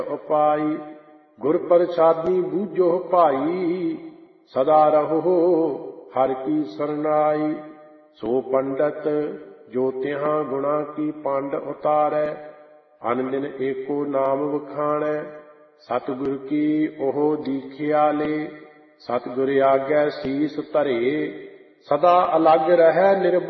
ਉਪਾਈ। ਗੁਰ ਪ੍ਰਸਾਦੀ ਬੂਝੋ ਭਾਈ, ਸਦਾ ਰਹੋ ਹਰਿ ਕੀ ਸਰਨਾਈ। ਸੋ ਪੰਡਤ ਜੋ ਤਿਹਾਂ ਗੁਣਾ ਕੀ ਪੰਡ ਉਤਾਰੈ, ਅਨ ਦਿਨ ਏਕੋ ਨਾਮ ਵਖਾਣੈ। ਸਤਿਗੁਰ ਕੀ ਉਹ ਦੀਖਿਆ ਲੇ, ਸਤਿਗੁਰ ਆਗੈ ਸੀਸ ਧਰੇ। ਸਦਾ ਅਲਗ ਰਹੈ ਨਿਰਭਉ,